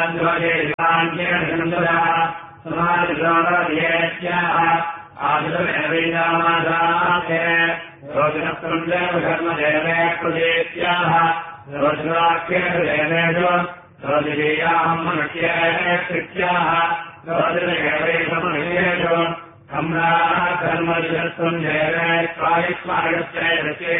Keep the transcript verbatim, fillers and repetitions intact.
समाधिश्रोणेत्याः आदितमेवैनामादाते रोचनत्रञ्जयधर्मदेवे कृतेत्याः रोचनाख्येषु रोचनीयाहम् मनुष्येत्याः रोचनमेवैषु कम्राः धर्मजस्त्रञ्जयवे स्वायुष्मागच्छे